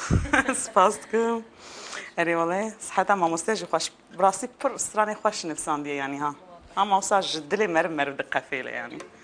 سپاس دکم. اری والله صحت ما مستجی خوش براستی پر استرانی خوش نفسان دی یعنی ها. هم اوساج دلی مرم مرد قفیله یعنی.